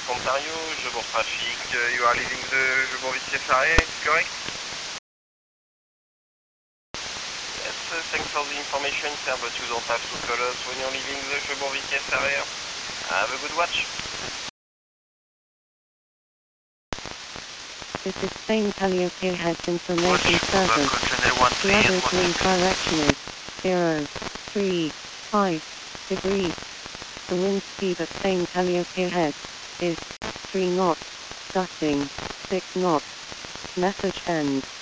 Ontario, Jebourg Trafic. You are leaving the Jebourg-Vitesse area, correct? Yes, thanks for the information, sir, but you don't have to call us when you're leaving the Jebourg-Vitesse area. Have a good watch. This is Spain Calliope Heads Information Service. Weather wind direction is 035 degrees. The wind speed at Spain Calliope Heads is 3 knots, gusting 6 knots. Message ends.